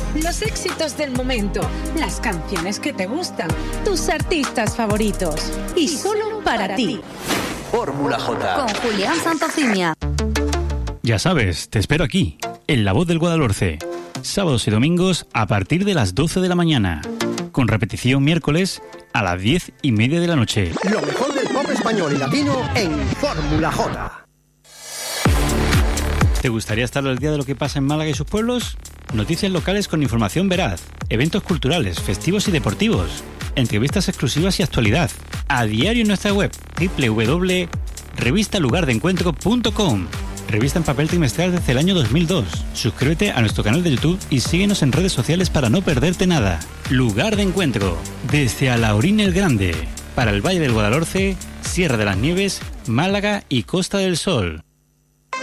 los éxitos del momento, las canciones que te gustan, tus artistas favoritos y solo para ti. Fórmula J. Con Julián Santofimia. Ya sabes, te espero aquí, en La Voz del Guadalhorce. Sábados y domingos a partir de las 12 de la mañana. Con repetición miércoles a las 10:30 de la noche. Lo mejor del pop español y latino en Fórmula J. ¿Te gustaría estar al día de lo que pasa en Málaga y sus pueblos? Noticias locales con información veraz, eventos culturales, festivos y deportivos, entrevistas exclusivas y actualidad. A diario en nuestra web www.revistalugardencuentro.com. Revista en papel trimestral desde el año 2002. Suscríbete a nuestro canal de YouTube y síguenos en redes sociales para no perderte nada. Lugar de encuentro, desde Alhaurín el Grande, para el Valle del Guadalhorce, Sierra de las Nieves, Málaga y Costa del Sol.